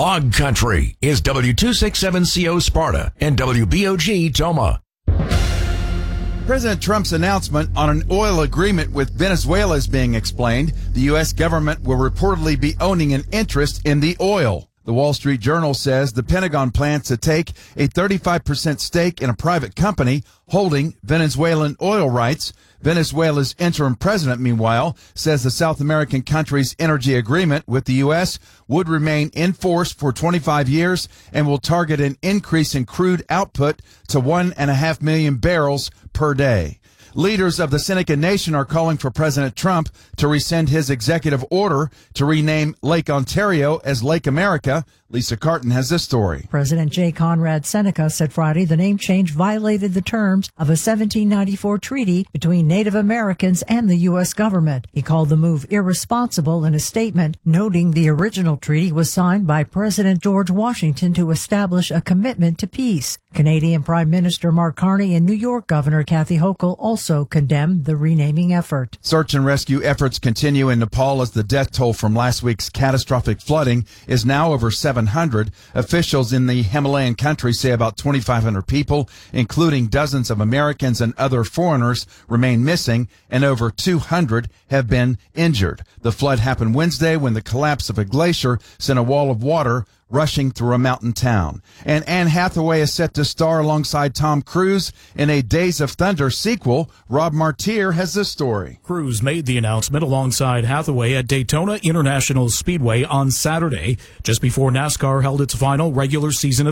Log Country is W267CO Sparta and WBOG Toma. President Trump's announcement on an oil agreement with Venezuela is being explained. The U.S. government will reportedly be owning an interest in the oil. The Wall Street Journal says the Pentagon plans to take a 35% stake in a private company holding Venezuelan oil rights. Venezuela's interim president, meanwhile, says the South American country's energy agreement with the U.S. would remain in force for 25 years and will target an increase in crude output to 1.5 million barrels per day. Leaders of the Seneca Nation are calling for President Trump to rescind his executive order to rename Lake Ontario as Lake America. Lisa Carton has this story. President J. Conrad Seneca said Friday the name change violated the terms of a 1794 treaty between Native Americans and the U.S. government. He called the move irresponsible in a statement, noting the original treaty was signed by President George Washington to establish a commitment to peace. Canadian Prime Minister Mark Carney and New York Governor Kathy Hochul also condemned the renaming effort. Search and rescue efforts continue in Nepal as the death toll from last week's catastrophic flooding is now over 700. Officials in the Himalayan country say about 2,500 people, including dozens of Americans and other foreigners, remain missing, and over 200 have been injured. The flood happened Wednesday when the collapse of a glacier sent a wall of water rushing through a mountain town. And Anne Hathaway is set to star alongside Tom Cruise in a Days of Thunder sequel. Rob Martier has this story. Cruise made the announcement alongside Hathaway at Daytona International Speedway on Saturday, just before NASCAR held its final regular season